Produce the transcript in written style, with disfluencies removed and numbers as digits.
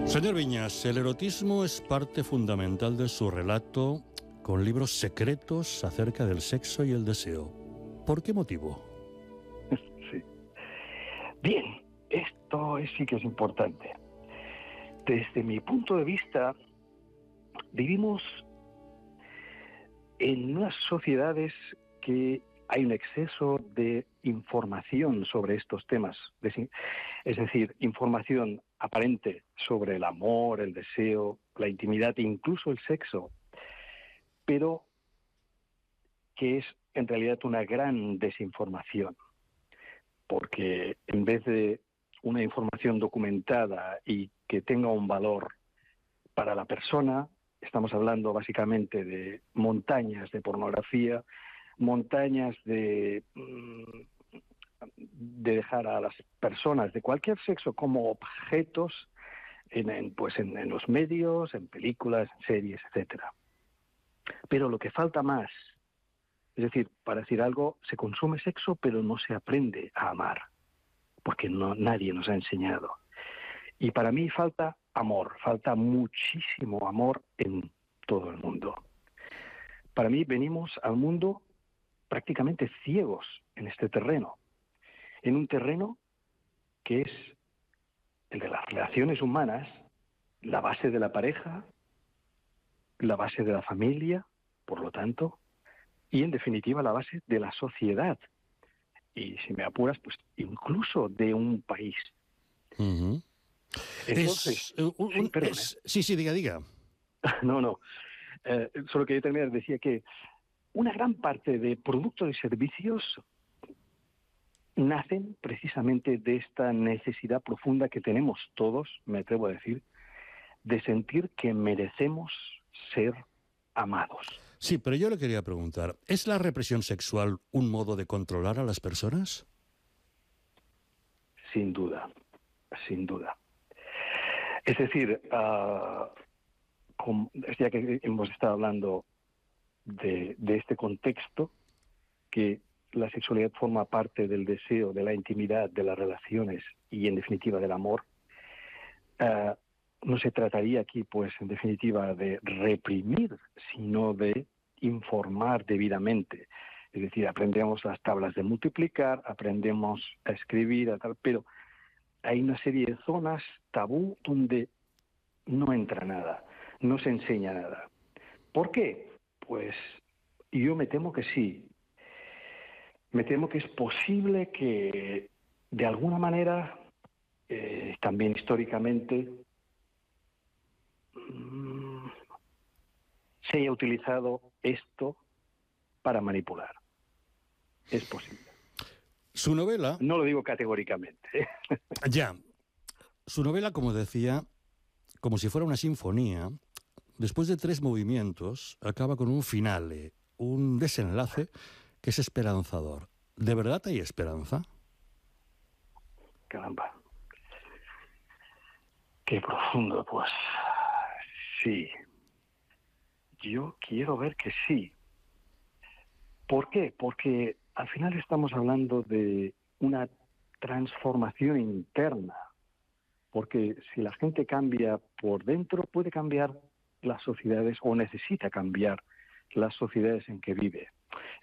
Señor Viñas, el erotismo es parte fundamental de su relato, con libros secretos acerca del sexo y el deseo. ¿Por qué motivo? Sí. Bien, esto sí que es importante. Desde mi punto de vista, vivimos en unas sociedades que hay un exceso de información sobre estos temas. Es decir, información aparente sobre el amor, el deseo, la intimidad e incluso el sexo, pero que es en realidad una gran desinformación, porque en vez de una información documentada y que tenga un valor para la persona, estamos hablando básicamente de montañas de pornografía, montañas de dejar a las personas de cualquier sexo como objetos en los medios, en películas, en series, etcétera. Pero lo que falta más, es decir, para decir algo, se consume sexo, pero no se aprende a amar, porque nadie nos ha enseñado. Y para mí falta amor, falta muchísimo amor en todo el mundo. Para mí venimos al mundo prácticamente ciegos en este terreno, en un terreno que es el de las relaciones humanas, la base de la pareja, la base de la familia, por lo tanto, y en definitiva la base de la sociedad. Y si me apuras, pues incluso de un país. Uh-huh. Entonces, sí, diga. No. Solo quería terminar, decía que una gran parte de productos y servicios nacen precisamente de esta necesidad profunda que tenemos todos, me atrevo a decir, de sentir que merecemos ser amados. Sí, pero yo le quería preguntar, ¿es la represión sexual un modo de controlar a las personas? Sin duda, sin duda. Es decir, ya que hemos estado hablando de este contexto, que la sexualidad forma parte del deseo, de la intimidad, de las relaciones y, en definitiva, del amor, no se trataría aquí, pues, en definitiva, de reprimir, sino de informar debidamente. Es decir, aprendemos las tablas de multiplicar, aprendemos a escribir, pero hay una serie de zonas tabú donde no entra nada, no se enseña nada. ¿Por qué? Pues yo me temo que sí. Me temo que es posible que, de alguna manera, también históricamente, se haya utilizado esto para manipular. Es posible. Su novela... No lo digo categóricamente. Ya. Su novela, como decía, como si fuera una sinfonía, después de 3 movimientos, acaba con un finale, un desenlace que es esperanzador. ¿De verdad hay esperanza? Caramba. Qué profundo, pues. Sí. Yo quiero ver que sí. ¿Por qué? Porque al final estamos hablando de una transformación interna. Porque si la gente cambia por dentro, puede cambiar las sociedades o necesita cambiar las sociedades en que vive.